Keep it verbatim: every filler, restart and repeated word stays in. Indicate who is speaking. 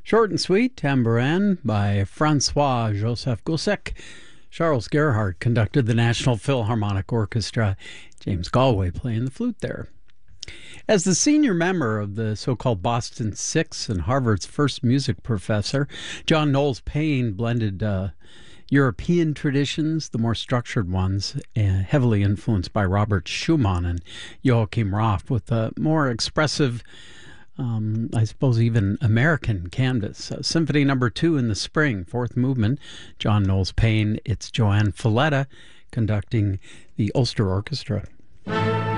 Speaker 1: Short and Sweet, Tambourin by Francois-Joseph Gossec. Charles Gerhardt conducted the National Philharmonic Orchestra. James Galway playing the flute there. As the senior member of the so-called Boston Six and Harvard's first music professor, John Knowles Paine blended uh, European traditions, the more structured ones, uh, heavily influenced by Robert Schumann and Joachim Raff, with a more expressive, um, I suppose even American canvas. Uh, Symphony Number Two in the Spring, fourth movement, John Knowles Paine. It's Joanne Falletta conducting the Ulster Orchestra.